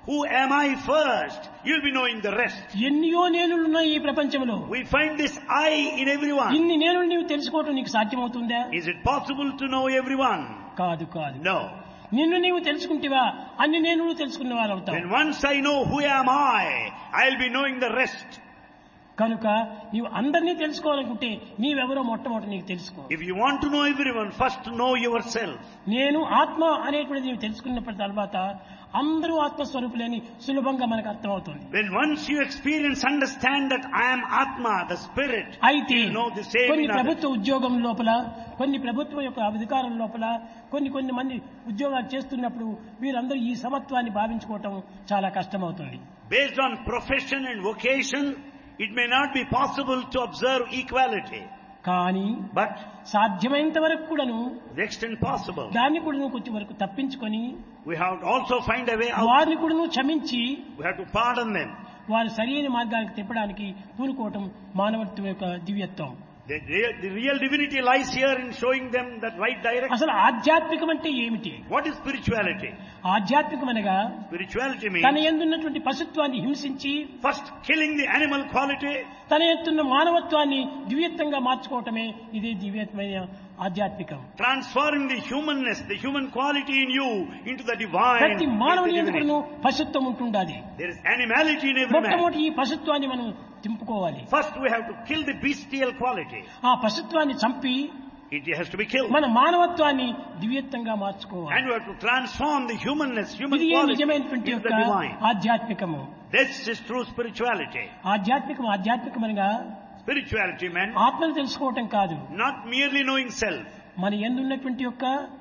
who am I first, you'll be knowing the rest. ఎన్నో నేనులున్నాయి ఈ ప్రపంచంలో. We find this I in everyone. ఇన్ని నేనులు నీవు తెలుసుకోవటం నీకు సాధ్యమవుతుందా? Is it possible to know everyone? కాదు కాదు. No. నిన్ను నీవు తెలుసుకుంటేవా అన్ని నేనులు తెలుసుకున్న వారు అవుతావు. When once I know who am I'll be knowing the rest. కనుక నీవు అందరినీ తెలుసుకోవాలనుకుంటే నీవెవరో మొట్టమొదటి నీకు తెలుసుకో. If you want to know everyone, first know yourself. నేను ఆత్మ అనేటువంటిది నీవు తెలుసుకున్నప్పటి తర్వాత అందరూ ఆత్మస్వరూపులని సులభంగా మనకు అర్థమవుతుంది. When once you experience, understand that I am Atma, the spirit, అయితే you know the same కొన్ని in others. ప్రభుత్వ ఉద్యోగం లోపల, కొన్ని ప్రభుత్వం యొక్క అధికారం లోపల కొన్ని మంది ఉద్యోగాలు చేస్తున్నప్పుడు వీరందరూ ఈ సమత్వాన్ని భావించుకోవటం చాలా కష్టమవుతుంది. Based on profession and vocation, it may not be possible to observe equality. కానీ But సాధ్యమైనంత వరకు కూడాను the extent possible, దాన్ని కూడా కొంచెం వరకు తప్పించుకొని we have to also find a way out. వారిని కూడా క్షమించి We have to pardon them. వారు సరైన మార్గానికి తిప్పడానికి పూనుకోవటం మానవత్వం యొక్క దివ్యత్వం. The real divinity lies here in showing them that right direction. అసలు ఆధ్యాత్మికం అంటే ఏమిటి? What is spirituality? ఆధ్యాత్మికం అనగా Spirituality తన means యందున్నటువంటి పశుత్వాన్ని హింసించి first killing the animal quality, తన ఎత్తున్న మానవత్వాన్ని దివ్యత్వంగా మార్చుకోవటమే ఇదే దివ్యత్వమైన ఆధ్యాత్మికం. transforming the humanness, the human quality in you into the divine. ప్రతి into మానవుని the ఎందుకు divinity. పశుత్వం ఉంటుండాలి. There is animality in every man. మొట్టమొదటి ఈ పశుత్వాన్ని మనం తింపుకోవాలి. First we have to kill the bestial quality. ఆ పశుత్వాన్ని చంపి It has to be killed. మన మానవత్వాన్ని దివ్యత్వంగా మార్చుకోవాలి. And we have to transform the humanness, human ఇది quality నిజమైనటువంటి into యొక్క the divine. ఆధ్యాత్మికము. This is true spirituality. ఆధ్యాత్మికం అనగా Spirituality meant ఆత్మను తెలుసుకోవటం కాదు, not merely knowing self. మన యందున్నటువంటి యొక్క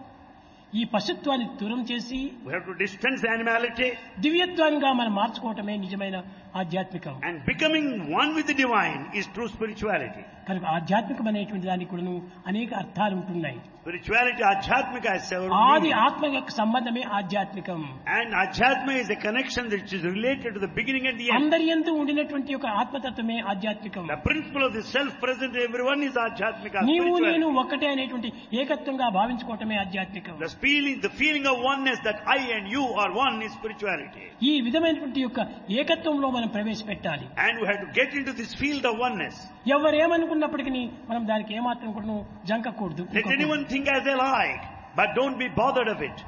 ఈ పశుత్వాన్ని దూరం చేసి We have to distance the animality దివ్యత్వంగా మనం మార్చుకోవటమే నిజమైన ఆధ్యాత్మికం. and becoming one with the divine is true spirituality. కనుక ఆధ్యాత్మికం అనేటువంటి దానికి కూడాను అనేక అర్థాలు ఉంటున్నాయి. Spirituality, Adhyatmika has several ఆది meanings. ఆత్మ యొక్క సంబంధమే ఆధ్యాత్మికం. And Adhyatma is a connection that is related to the beginning and the end. అందరి యందు ఉండినటువంటి యొక్క ఆత్మతత్వమే ఆధ్యాత్మికం. The principle of the self present in everyone is Adhyatmika, నీవు నేను spirituality. ఒక్కటే అనేటువంటి ఏకత్వంగా భావించుకోవటమే ఆధ్యాత్మికం. The feeling of oneness that I and you are one is spirituality. ఈ విధమైనటువంటి యొక్క ఏకత్వంలో మనం ప్రవేశపెట్టాలి. And we have to get into this field of oneness. ఎవరేమనుకున్నప్పటికీ మనం దానికి ఏమాత్రం కూడా జంకకూడదు. Let anyone think as they like, but don't be bothered of it.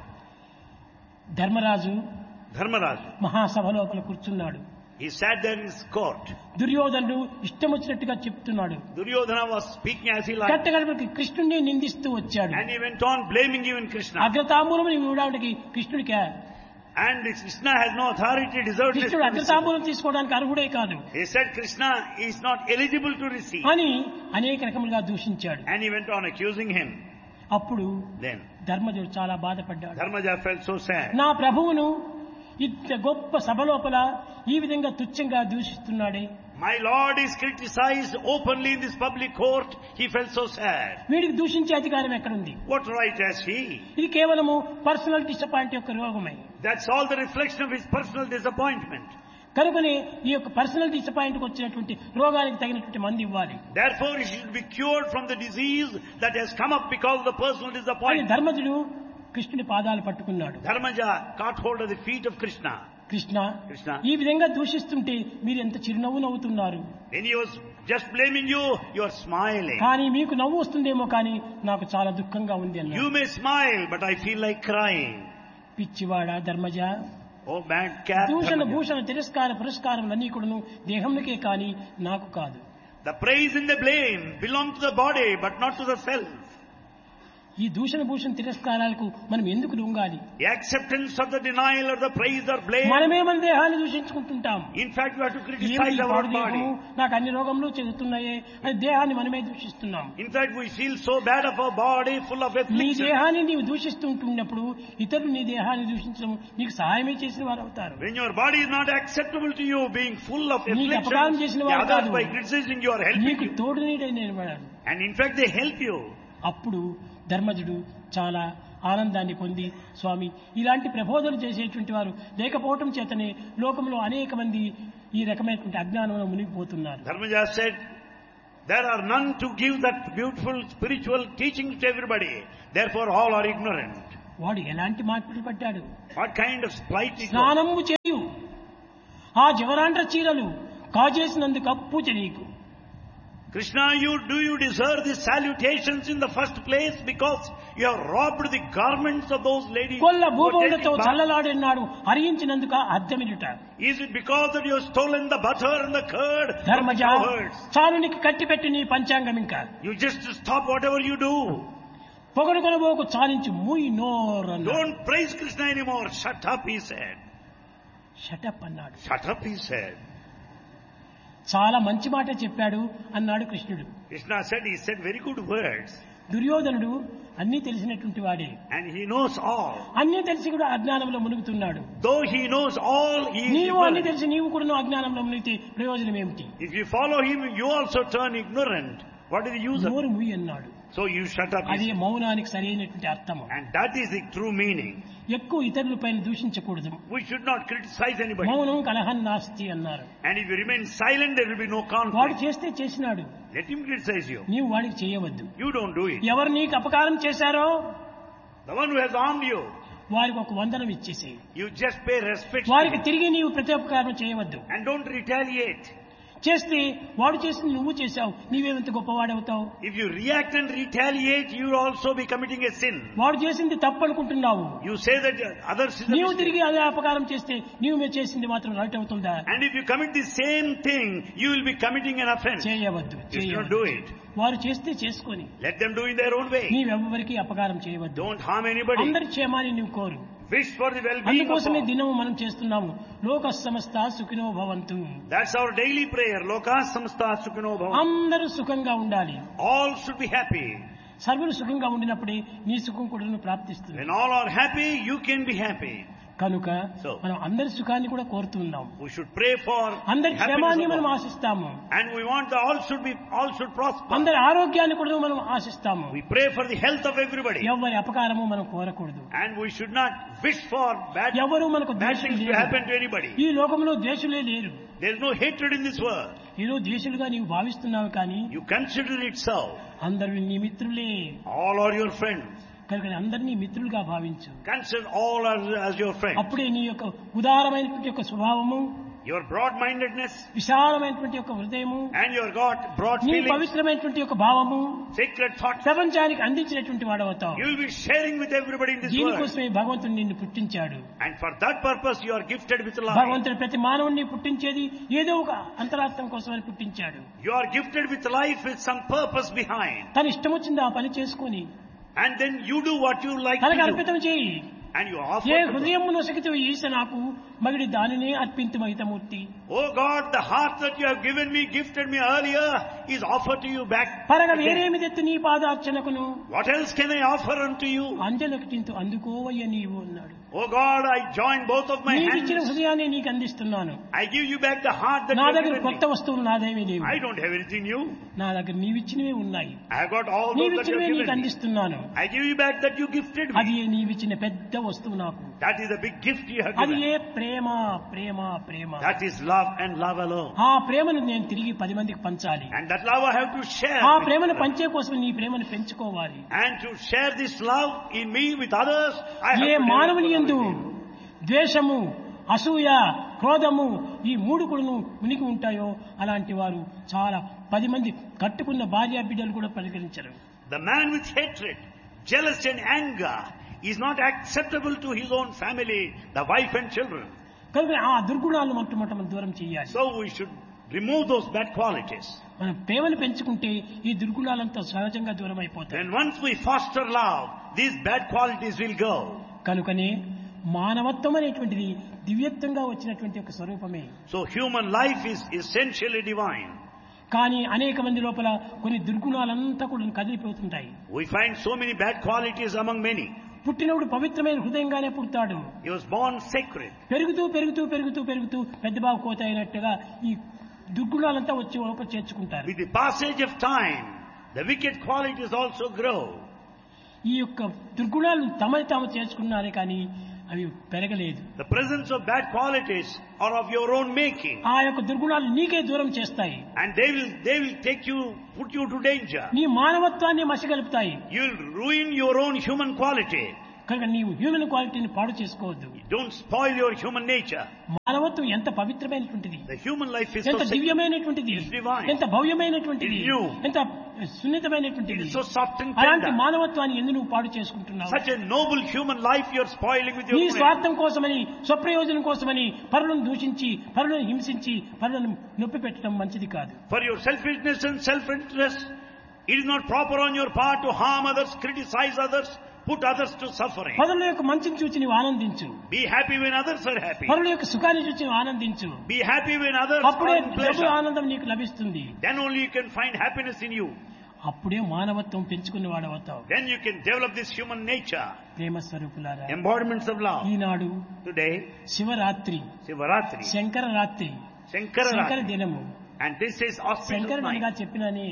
Dharmaraju Dharmaraj, మహాసభ లోపల కూర్చున్నాడు. he sat there in his court. దుర్యోధనుడు ఇష్టం వచ్చినట్టుగా చెప్తున్నాడు. Duryodhana was speaking as he liked. కట్టగడపకి కృష్ణుడిని నిందిస్తూ వచ్చాడు. And he went on blaming even Krishna. అగ్రతాంబూలం ఇవ్వడానికి కృష్ణుడికి And Krishna has no authority, deserved this. కృష్ణుడు అగ్రతాంబూలం తీసుకోవడానికి అర్హుడే కాదు He said Krishna is not eligible to receive. అని అనేక రకములుగా దూషించాడు. And he went on accusing him. అప్పుడు Then ధర్మజుడు చాలా బాధపడ్డాడు. Dharmaja felt so sad. నా ప్రభువును ఇంత గొప్ప సభ లోపల ఈ విధంగా తుచ్చంగా దూషిస్తున్నాడే. My Lord is criticized openly in this public court. He felt so sad. వీడికి దూషించే అధికారం ఎక్కడుంది? What right has he? ఇది కేవలము పర్సనల్ డిసప్పాయింట్ యొక్క రోగమే. That's all the reflection of his personal disappointment. కనుకనే ఈ యొక్క పర్సనల్ డిసప్పాయింట్ వచ్చినటువంటి రోగానికి తగినటువంటి మందు ఇవ్వాలి. Therefore, he should be cured from the disease that has come up because of the personal అని disappointment. ధర్మజుడు కృష్ణుని పాదాలు పట్టుకున్నాడు. Dharmaja caught hold of the feet of Krishna. Krishna, Krishna. ఈ విధంగా దూషిస్తుంటే మీరు ఎంత చిరునవ్వు నవ్వుతున్నారు. When he was just blaming you, you are smiling. కానీ మీకు నవ్వు వస్తుందేమో కానీ నాకు చాలా దుఃఖంగా ఉంది అన్నాడు. You may smile, but I feel like crying. పిచ్చివాడా Dharmaja, Oh, bad cat. దూషణ Dharmaja. భూషణ తిరస్కార పురస్కారములన్నీ కూడాను దేహంకే కానీ నాకు కాదు. The praise and the blame belong to the body, but not to the self. ఈ దూషణ భూషణ తిరస్కారాలకు మనం ఎందుకు లొంగాలి? The acceptance of the denial or the praise or blame. మనమే మన దేహాన్ని దూషించుకుంటుంటాం. In fact, we have to ఏమిటి criticize ఈ our పాడు body. దేహము, నాకు అన్ని రోగములు చెందుతున్నాయే అని దేహాన్ని మనమే దూషిస్తున్నాం. In fact, we feel so bad of our body, full of నీ affliction. దేహాన్ని నీవు దూషిస్తుంటున్నప్పుడు ఇతరులు నీ దేహాన్ని దూషించడం నీకు సహాయమే చేసిన వారు అవుతారు. When your body is not acceptable to you, being full of నీకు అపకారం affliction, చేసిన the వారు others కాదు. by criticizing you are helping నీకు you. తోడు నీడైన వాడు. And in fact, they help you. అప్పుడు ధర్మజుడు చాలా ఆనందాన్ని పొంది, స్వామి ఇలాంటి ప్రబోధనలు చేసేటువంటి వారు లేకపోవటం చేతనే లోకంలో అనేక మంది ఈ రకమైనటువంటి అజ్ఞానంలో మునిగిపోతున్నారు. Dharmaja said, there are none to give that beautiful spiritual teaching to everybody. Therefore, all are ignorant. వాడు ఎలాంటి మార్పులు పడ్డాడు? What kind of plight it was? స్నానము చేయు, ఆ జవరాండ్ర చీరలు కాజేసినందుకు పూజ నీకు. Krishna, you deserve these salutations in the first place because you have robbed the garments of those ladies. Kolla who are భూభవులతో taking bath? చల్లలాడినాడు హరించినందుక అర్థమిడుట. Is it because that you have stolen the butter and the curd from the Dharmaja cowherds? చాలునికి కట్టిపెట్టి నీ పంచాంగం ఇంకా You just stop whatever you do. పొగడు కొనబోకు చాలించి మూయి నోరన్న. Don't praise Krishna anymore. Shut up, he said. Shut up అన్నాడు. Shut up, he said. చాలా మంచి మాట చెప్పాడు అన్నాడు కృష్ణుడు. Krishna said very good words. దుర్యోధనుడు అన్నీ తెలిసినటువంటి వాడే. And he knows all. అన్నీ తెలిసి కూడా అజ్ఞానంలో మునుగుతున్నాడు. Though he knows all, he is నీవు అన్ని ignorant. తెలిసి నీవు కూడా అజ్ఞానంలో మునిగితే ప్రయోజనం ఏమిటి? If you follow him, you also turn ignorant. What is the use of it? నోరు మూయి అన్నాడు. So you shut up. అది మౌనానికి సరైనటువంటి అర్థము. And that is the true meaning. ఎక్కువ ఇతరులపైన దూషించకూడదు. We should not criticize anybody. మౌనం కలహం నాస్తి అన్నారు. And if you remain silent, there will be no వాడు conflict. చేస్తే చేసినాడు, Let him criticize you. నీవు వాడికి చేయవద్దు. You don't do it. ఎవరు నీకు అపకారం చేశారో The one who has harmed you, వారికి ఒక వందనం ఇచ్చేసి you just pay respect to వారికి him. తిరిగి నీవు ప్రతి ఉపకారం చేయవద్దు. And don't retaliate. చేస్తే వాడు చేసింది నువ్వు చేశావు, నీవేమంత గొప్పవాడవుతావు. If you react and retaliate, you will also be committing a sin. వాడు చేసింది తప్పు అనుకుంటున్నావు, You say that others is a నీవు mistake. తిరిగి అదే అపకారం చేస్తే నీవు చేసింది మాత్రం రైట్ అవుతుందా? And if you commit the same thing, you will be committing an offense. చేయవద్దు. You should not do it. వారు చేస్తే చేసుకొని Let them do in their own way. నీవెవ్వరికి అపకారం చేయవద్దు. Don't harm anybody. అందరి క్షేమాన్ని నువ్వు కోరు. Wish for the well-being of అందుకోసమే all. దినము మనం చేస్తున్నాము లోక సమస్త సుఖినో భవంతు. That's our daily prayer. Loka samasta sukhino bhavantu. అందరూ సుఖంగా ఉండాలి. All should be happy. సర్వులు సుఖంగా ఉండినప్పుడే నీ సుఖం కూడా ప్రాప్తిస్తుంది. When all are happy, you can be happy. కనుక So, మనం అందరి సుఖాన్ని కూడా కోరుతున్నాం. we should pray for అందరి happiness క్షేమాన్ని of మనం all. ఆశిస్తాము. And we want the all should prosper. అందరి ఆరోగ్యాన్ని కూడా మనం ఆశిస్తాము. We pray for the health of everybody. ఎవరి అపకారము మనం కోరకూడదు. And we should not wish for bad ఎవరు మనకు things ద్వేషులు to లేరు. happen to anybody. ఈ లోకంలో ద్వేషులే లేరు. There is no hatred in this world. ఏదో ద్వేషులుగా నీవు భావిస్తున్నావు కానీ You consider it so. అందరూ నీ మిత్రులే. All are your friends. కనుక అందరినీ మిత్రులుగా భావించు. Consider all as your friends. అప్పుడే నీ యొక్క ఉదారమైనటువంటి యొక్క స్వభావము, Your broad-mindedness విశాలమైనటువంటి యొక్క హృదయము, and your God broad నీ feelings, పవిత్రమైనటువంటి యొక్క భావము sacred thoughts. ప్రపంచానికి అందించినటువంటి వాడవుతావు. You will be sharing with everybody in this world. దీనికోసమే భగవంతుడు నిన్ను పుట్టించాడు. And for that purpose you are gifted with life. భగవంతుడు ప్రతి మానవుడిని పుట్టించేది ఏదో ఒక అంతరార్థం కోసమని పుట్టించాడు. You are gifted with life with some purpose behind. తన ఇష్టం వచ్చింది ఆ పని చేసుకొని And then you do what you like తనకు to do. అర్పితం చేయి. And you offer A to God. హృదయము నొసగితే ఈశ నాకు మగిడి దానినే అర్పింతు మహితమూర్తి. Oh God, the heart that you have given me, gifted me earlier, is offered to you back. పరగ again. వేరేమి తెత్తు నీ పాదార్చనకును What else can I offer unto you? అంజనకటింతు అందుకోవయ్య నీవు అన్నాడు. Oh God, I join both of my నీకిచ్చిన hands. హృదయాన్ని నీకు అందిస్తున్నాను. I give you back the heart that నా you have దగ్గర given కొత్త me. వస్తువులు నాదేమీ లేవు. I don't have anything new. నా దగ్గర నీవిచ్చినవే ఉన్నాయి. I have got all those that you నీవిచ్చినవే have నీకు given me. అందిస్తున్నాను. I give you back that you gifted అది me. నీవిచ్చిన పెద్ద వస్తువు నాకు. That is a big gift you have అది given. A Prema Prema Prema. That is love and love alone. ఆ ప్రేమను నేను తిరిగి 10 మందికి పంచాలి. And that love I have to share. ఆ with ప్రేమను others. పంచే కోసం నీ ప్రేమను పెంచుకోవాలి. And to share this love in me with others, I have A to మానవుని share it యందు with you. ద్వేషము, అసూయ, క్రోధము ఈ మూడు కూడాను ఉనికి ఉంటాయో అలాంటి వారు చాలా 10 మంది కట్టుకున్న భార్య బిడ్డలు కూడా పరిగణించరు. The man with hatred, jealousy and anger is not acceptable to his own family, the wife and children. కనుక ఆ దుర్గుణాలను మనం దూరం చేయాలి. So we should remove those bad qualities. మనం ప్రేమను పెంచుకుంటే ఈ దుర్గుణాలంతా సహజంగా దూరం అయిపోతాయి. Then once we foster love, these bad qualities will go. కనుకనే మానవత్వం అనేటువంటిది దివ్యత్వంగా వచ్చినటువంటి ఒక స్వరూపమే. So human life is essentially divine. కానీ అనేక మంది లోపల కొన్ని దుర్గుణాలంతా కూడా కదిలిపోతుంటాయి. We find so many bad qualities among many. పుట్టినప్పుడు పవిత్రమైన హృదయంగానే పుడతాడు. He was born sacred. పెరుగుతూ పెరుగుతూ పెరుగుతూ పెరుగుతూ పెద్ద బాబు కోత అయినట్టుగా ఈ దుర్గుణాలంతా వచ్చి లోపల చేర్చుకుంటారు. With the passage of time, the wicked qualities also grow. ఈ యొక్క దుర్గుణాలు తమని తాము చేర్చుకున్నారే కానీ అవి పెరగలేదు. The presence of bad qualities are of your own making. ఆ యొక్క దుర్గుణాలు నీకే దూరం చేస్తాయి. And they will put you to danger. నీ మానవత్వాన్ని మసిగలుపుతాయి. You will ruin your own human quality. కనుక నీవు హ్యూమన్ క్వాలిటీని పాడు చేసుకోవద్దు. Don't spoil your human nature. మానవత్వం ఎంత పవిత్రమైనటువంటిది, The human life is ఎంత so దివ్యమైనటువంటిది, It's divine. ఎంత భవ్యమైనటువంటిది, It's new. ఎంత సున్నితమైనటువంటిది. It is so soft and అలాంటి tender. మానవత్వాన్ని ఎందుకు నువ్వు పాడు చేసుకుంటున్నావు? Such a noble human life you are spoiling with your నీ mind. స్వార్థం కోసమని, స్వప్రయోజనం కోసమని పరులను దూషించి, పరులను హింసించి, పరులను నొప్పి పెట్టడం మంచిది కాదు. For your selfishness and self-interest, it is not proper on your part to harm others, criticize others, put others to suffering. పరుల యొక్క మంచిని చూచి నీవు ఆనందించు, Be happy when others are happy. పరుల యొక్క సుఖాన్ని చూచి నీవు ఆనందించు. Be happy when others అప్పుడే are in డబ్బు pleasure. ఆనందం నీకు లభిస్తుంది. Then only you can find happiness in you. అప్పుడే మానవత్వం పెంచుకుని వాడవుతావు. Then you can develop this human nature. ప్రేమ స్వరూపులారా, Embodiments of love. Eenadu Today, Shivaratri, Sivaratri, Shankara రాత్రి, శంకర Shankara దినము. and this is auspicious శంకరుడు అనగా night. చెప్పినని,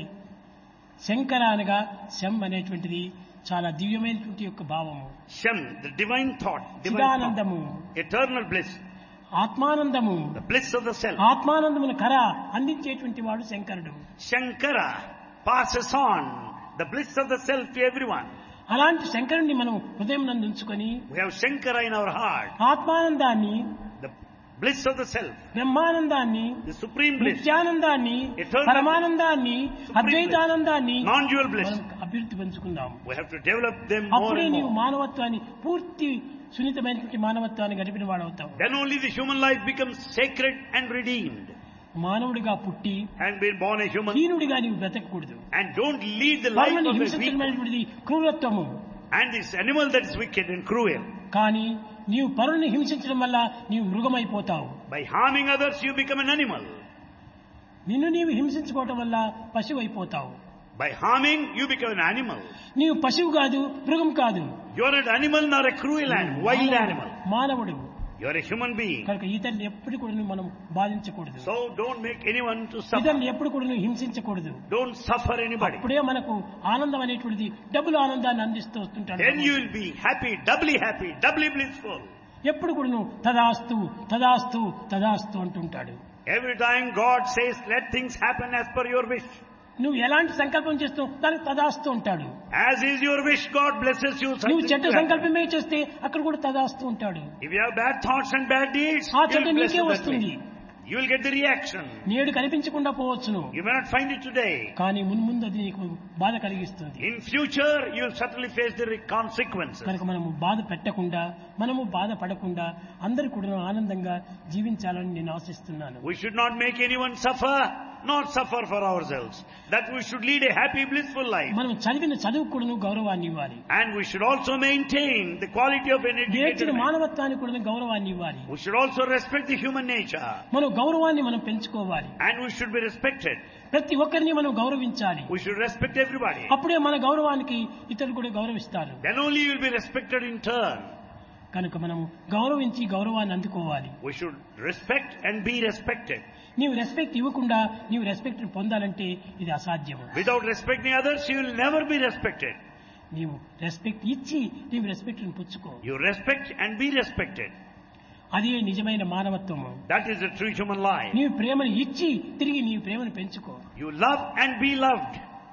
శంకర అనగా శం అనేటువంటిది చాలా దివ్యమైనటువంటి యొక్క భావము. Shem, the divine thought, చిదానందము, eternal bliss, ఆత్మానందము, the bliss of the self. ఆత్మానందమును కర అందించేటువంటి వాడు శంకరుడు. Shankara passes on the bliss of the self to everyone. అలాంటి శంకరుణ్ణి మనం హృదయం నందు ఉంచుకొని We have Shankara in our heart, ఆత్మానందాన్ని, the bliss of the self, బ్రహ్మానందాన్ని, the supreme bliss, నిత్యానందాన్ని, Eternal పరమానందాన్ని, అద్వైతానందాన్ని non-dual bliss. మనం అభివృద్ధి పెంచుకుందాం. We have to develop them more అప్పుడే and నీవు more. మానవత్వాన్ని, పూర్తి సున్నితమైనటువంటి మానవత్వాన్ని గడిపిన వాడవుతావు. Then only the human life becomes sacred and redeemed. మానవుడిగా పుట్టి And being born a human. హీనుడిగా నీవు బ్రతకూడదు. And don't lead the life పరులను of a weak. హింసించమైనటువంటిది క్రూరత్వము. And this animal that is wicked and cruel. కానీ నీవు పరులను హింసించడం వల్ల నీవు మృగమైపోతావు. By harming others, you become an animal. నిన్ను నీవు హింసించుకోవటం వల్ల పశువు అయిపోతావు. By harming, you become an animal. నీవు పశువు కాదు, మృగం కాదు, You are not an animal nor a cruel animal, wild animal. మానవుడు. You are a human being. కనుక ఇతరులు ఎప్పుడు కూడా మనం బాధించకూడదు. So don't make anyone to suffer. ఇతరులు ఎప్పుడు కూడా హింసించకూడదు. Don't suffer anybody. అప్పుడే మనకు ఆనందం అనేటువంటిది డబుల్ ఆనందాన్ని అందిస్తూ వస్తుంటాడు. Then you will be happy, doubly blissful. ఎప్పుడు కూడా తదాస్తు తదాస్తు తదాస్తు అంటుంటాడు. Every time God says, let things happen as per your wish. నువ్వు ఎలాంటి సంకల్పం చేస్తావు దానికి తదాస్తు ఉంటాడు. As is your wish, God blesses you. నువ్వు చెడ్డ Something to happen. సంకల్పమే చేస్తే అక్కడ కూడా తదాస్తు ఉంటాడు. If you have bad thoughts and bad deeds, ఆ you చెడ్డ will bless నీకే you that వస్తుంది. way. You will get the reaction. నేడు కనిపించకుండా పోవచ్చును, You may not find it today. కానీ మున్ముందు అది నీకు బాధ కలిగిస్తుంది. In future, you will certainly face the consequences. కనుక మనము బాధ పెట్టకుండా, మనము బాధ పడకుండా అందరూ కూడా ఆనందంగా జీవించాలని నేను ఆశిస్తున్నాను. We should not make anyone suffer, not suffer for ourselves. That we should lead a happy, blissful life. మనం చదివిన చదువు కూడా గౌరవాన్ని ఇవ్వాలి. And we should also maintain the quality of an educated నేర్చిన man. మానవత్వానికి కూడా గౌరవాన్ని ఇవ్వాలి. We should also respect the human nature. మన గౌరవాన్ని మనం పెంచుకోవాలి. And we should be respected. ప్రతి ఒక్కరిని మనం గౌరవించాలి. We should respect everybody. అప్పుడే మన గౌరవానికి ఇతరులు కూడా గౌరవిస్తారు. Then only you will be respected in turn. కనుక మనం గౌరవించి గౌరవాన్ని అందుకోవాలి. We should respect and be respected. నీవు రెస్పెక్ట్ ఇవ్వకుండా నీవు రెస్పెక్ట్ పొందాలంటే ఇది అసాధ్యము. Without respecting others, you will never be respected. నీవు రెస్పెక్ట్ ఇచ్చి నీవు రెస్పెక్ట్ పుచ్చుకో. You respect and be respected. అదే నిజమైన మానవత్వము. That is the true human life. నీవు ప్రేమను ఇచ్చి తిరిగి నీవు ప్రేమను పెంచుకో. You love and be loved.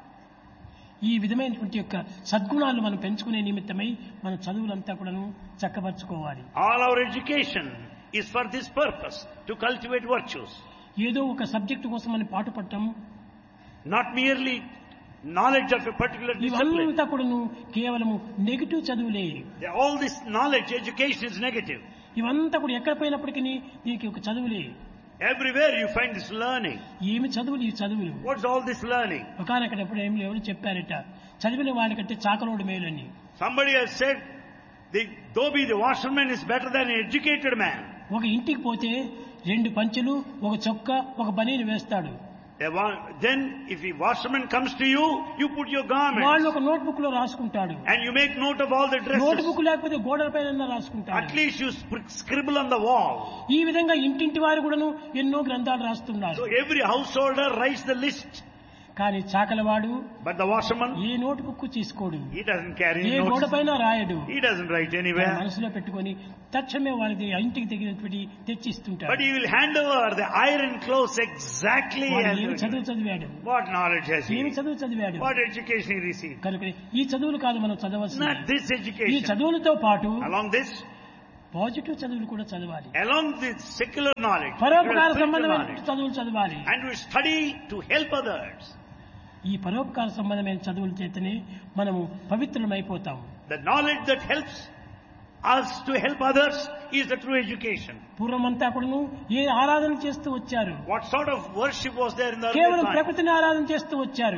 ఈ విధమైనటువంటి యొక్క సద్గుణాలు మనం పెంచుకునే నిమిత్తమై మన చదువులంతా కూడాను చక్కబరుచుకోవాలి. All our education is for this purpose, to cultivate virtues. ఏదో ఒక సబ్జెక్టు కోసం మనం పాటుపడటం, Not merely knowledge of a particular discipline. ఇవంతా కూడాను కేవలము negative చదువులే. All this knowledge, education is negative. ఇవంతా కూడా ఎక్కడ పోయినప్పటికీ దీనికి ఒక చదువులే. Everywhere you find this learning. ఏమి చదువులు ఈ చదువులు? What's all this learning? ఒకనక్కడ ఎప్పుడు ఎవరు చెప్పారట, చదివిన వాడికంటే చాకలోడు మేలని. Somebody has said, the Dhobi, the washerman, is better than an educated man. ఒక ఇంటికి పోతే 2 పంచెలు, ఒక చొక్క, ఒక బనీని వేస్తాడు. Then if the washerman comes to you, you put your garments. వాళ్ళు ఒక నోట్ బుక్ లో రాసుకుంటాడు. And you make note of all the note dresses. Book లేకపోతే గోడల పైన రాసుకుంటాడు. At least you scribble on the wall. ఈ విధంగా ఇంటింటి వారు కూడాను ఎన్నో గ్రంథాలు రాస్తున్నారు. So every householder writes the list. కానీ చాకలవాడు But the washerman, A note book తీసుకోడు, he doesn't carry A notes. గోడపైన రాయడు, He doesn't write తన anywhere. మనసులో పెట్టుకొని తక్షణమే వాళ్ళకి ఇంటికి తగినటువంటి But తెచ్చిస్తుంటాడు. he will hand over the iron clothes exactly వాడు as ఏమి written. చదువు చదివాడు, What knowledge has ఏమి he? చదువు చదివాడు. What education he received? కనుక ఈ చదువులు కాదు మనం Not చదవాల్సింది. this ఈ education. చదువులతో పాటు Along this, పాజిటివ్ చదువులు కూడా చదవాలి, along this secular knowledge, పరోపకార spiritual సంబంధమైన knowledge, చదువులు చదవాలి. and we study to help others. ఈ పరోపకార సంబంధమైన చదువుల చేతనే మనము పవిత్రమైపోతాము. The knowledge that helps us to help others is the true education. పూర్వమంతా కూడాను ఏ ఆరాధన చేస్తూ వచ్చారు, What sort of worship was there in the కేవలం earlier time? ప్రకృతిని ఆరాధన చేస్తూ వచ్చారు.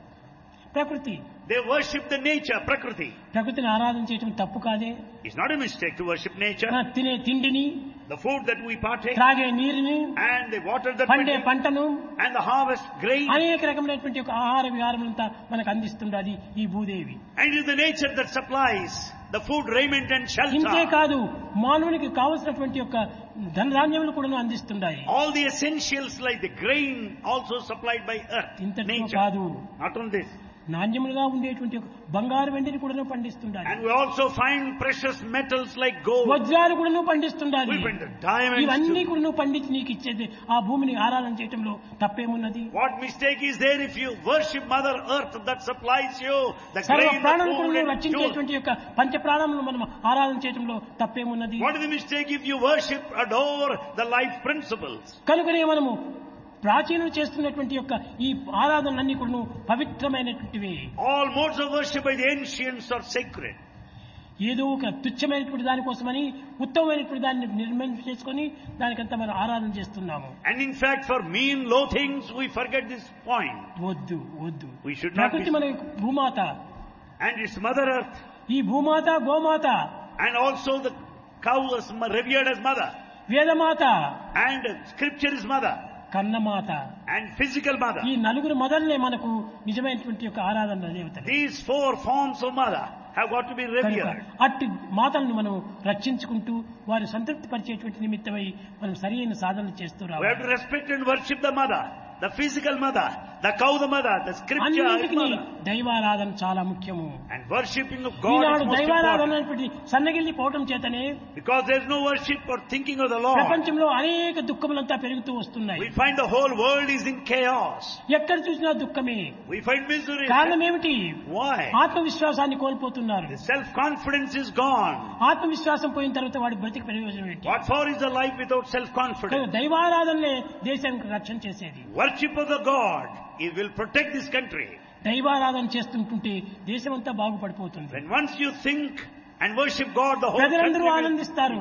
ప్రకృతి They worship the nature, Prakriti. ప్రకృతిని ఆరాధన చేయటం తప్పు కాదే. It's not a mistake to worship nature. తినే తిండిని, The food that we partake, త్రాగే నీరుని, and the water that we పండే drink, పంటను, and the harvest grain. అనేక రకమైనటువంటి ఒక ఆహార విహారములంతా మనకు అందిస్తుండది ఈ Bhudevi. And it is the nature that supplies the food, raiment and ఇంతే shelter. కాదు, మానవునికి కావలసినటువంటి యొక్క ధనధాన్యములు కూడా అందిస్తున్నాయి. All the essentials like the grain also supplied by earth, ఇంతటితో nature. కాదు, Not on this. నాణ్యములుగా ఉండేటువంటి ఒక బంగారు వెండిని కూడా పండిస్తుండాలి. And we also find precious metals like gold. వజ్రాలు కూడా పండిస్తుండాలి. We find the diamonds ఇవన్నీ too. కూడా పండించి నీకు ఇచ్చేది ఆ భూమిని ఆరాధన చేయటంలో తప్పేమున్నది? What mistake is there if you worship Mother Earth that supplies you the సర్వ grain, the ప్రాణులను food కూడా and jewels? రక్షించేటువంటి యొక్క పంచ ప్రాణములను మనం ఆరాధన చేయటంలో తప్పేమున్నది? What is the mistake if you worship, adore the life principles? కనుకనే మనము ప్రాచీనులు చేస్తున్నటువంటి యొక్క ఈ ఆరాధనలన్నీ కూడా పవిత్రమైనటువంటివి. All modes of worship by the ancients are sacred. ఏదో ఒక తుచ్చమైనటువంటి దానికోసమని ఉత్తమమైనటువంటి దాన్ని నిర్మాణం చేసుకొని దానికంతా మనం ఆరాధన చేస్తున్నాము. And in fact, for mean, low things, we forget this point. వద్దు వద్దు. We should not ప్రకృతి be- మన భూమాత, And it's Mother Earth, ఈ భూమాత గోమాత, and also the cow is revered as mother, Vedamata, and scripture is mother, కన్నమాత, and physical mother. ఈ నలుగురు మొదలనే మనకు నిజమైనటువంటి యొక్క ఆరాధన దేవతలు. These four forms of mother have got to be కనుక revered. అట్టి మాతలను మనం రక్షించుకుంటూ వారి సంతృప్తి పరిచేటువంటి నిమిత్తమై మనం సరైన సాధనలు చేస్తూ We have రావాలి. to respect and worship the mother, the physical mother, the cow the mother, the scripture is అన్నింటికి mother. దైవారాధన చాలా ముఖ్యము. And worshipping of God Eenadu is most దైవారాధన important. అనేటువంటి సన్నగిల్లి పోవటం చేతనే Because there is no worship or thinking of the Lord. ప్రపంచంలో అనేక దుఃఖములంతా పెరుగుతూ వస్తున్నాయి. We find the whole world is in chaos. ఎక్కడ చూసినా దుఃఖమే. We find misery. కారణం ఏమిటి? Why? ఆత్మవిశ్వాసాన్ని కోల్పోతున్నారు. The self-confidence is gone. ఆత్మవిశ్వాసం పోయిన తర్వాత వాడి బ్రతికి ప్రయోజనం ఏంటి? What for is a life without కనుక self-confidence? దైవారాధనలే దేశానికి రక్షణ చేసేది. Worship of the God, it will protect this country. దైవారాధన చేస్తుంటుంటే దేశమంతా బాగుపడిపోతుంది. When once you think and worship God, the whole country ప్రజలందరూ will, ఆనందిస్తారు.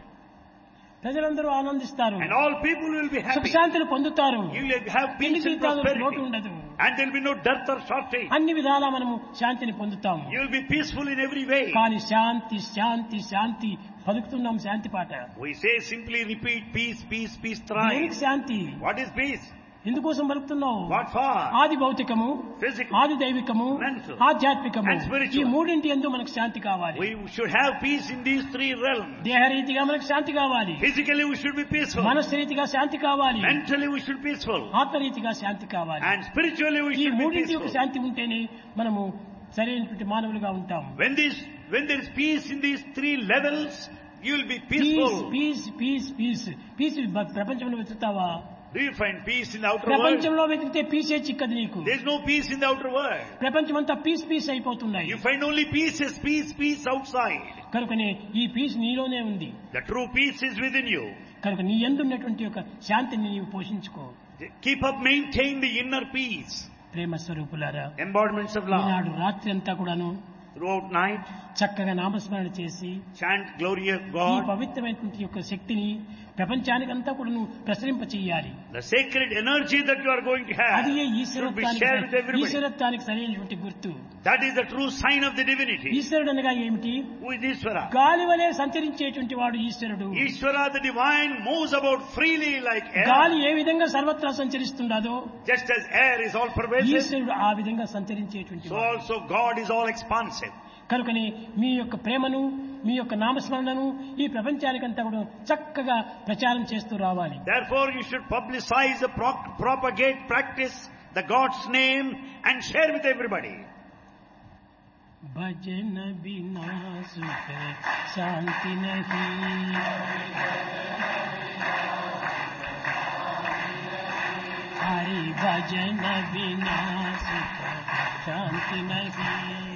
ప్రజలందరూ ఆనందిస్తారు. and all people will be happy. సుఖశాంతులు పొందుతారు. You will have తిండి peace and తీర్థాలు లోటు prosperity. ఉండదు. And there will be no dearth or shortage. అన్ని విధాలా మనము శాంతిని పొందుతాము. You will be peaceful in every way. కానీ శాంతి శాంతి శాంతి పలుకుతున్నాం శాంతి పాట. We say simply repeat peace, peace, peace దేనికి thrice. Shanti? What is peace? ఎందుకోసం పలుకుతున్నావు? What for? ఆది భౌతికము, Physical. ఆది దైవికము, Mental. ఆధ్యాత్మికము, And spiritual. ఈ మూడింటి యందు మనకు శాంతి కావాలి. We should have peace in these three realms. దేహరీతిగా మనకు శాంతి కావాలి. Physically we should be peaceful. మనస్సురీతిగా శాంతి కావాలి. Mentally we should be peaceful. ఆత్మరీతిగా శాంతి కావాలి. And spiritually we ఈ should be మూడింటి యొక్క peaceful. శాంతి ఉంటేనే మనము సరైనటువంటి మానవులుగా ఉంటాము. When there is peace in these three levels, you will be piece peaceful. Piece piece piece piece ప్రపంచంలో వెతుకుతావా? Do you find peace in the outer world? ప్రపంచంలో వెతికితే పీసే చిక్కదు నీకు. There is no peace in the outer world. ప్రపంచమంతా piece piece అయిపోతున్నాయి. You find only pieces, peace outside. కనుకనే ఈ పీస్ నీలోనే ఉంది. The true peace is within you. కనుక నీ యందు ఉన్నటువంటి యొక్క శాంతిని నీవు పోషించుకో. Keep up, maintain the inner peace. ప్రేమ స్వరూపులారా, Embodiments of love. ఈనాడు రాత్రి అంతా కూడాను Throughout night, చక్కగా నామస్మరణ చేసి chant glory of ఈ God. పవిత్రమైనటువంటి యొక్క శక్తిని ప్రపంచానికంతా కూడాను ప్రసరింప చెయ్యాలి. The sacred energy that you are going to have అది should be shared with everybody. ఈశ్వరత్వానికి సరైనటువంటి గుర్తు. That is the true sign of the divinity. ఈశ్వరుడు అనగా ఏమిటి? Who is Ishvara? గాలి వలె సంచరించేటువంటి వాడు ఈశ్వరుడు. Ishvara, the divine, moves about freely like గాలి air. ఏ విధంగా సర్వత్రా సంచరిస్తుండదో Just as air is all pervasive, ఈశ్వరుడు ఆ విధంగా సంచరించేటువంటి so వాడు. also God is all expansive. కనుకని మీ యొక్క ప్రేమను, మీ యొక్క నామస్మరణను ఈ ప్రపంచానికంతా కూడా చక్కగా ప్రచారం చేస్తూ రావాలి. Therefore, you should publicize, propagate, practice the God's name and share with everybody. भजन बिना सुख शांति नहीं, हरि भजन बिना सुख शांति नहीं.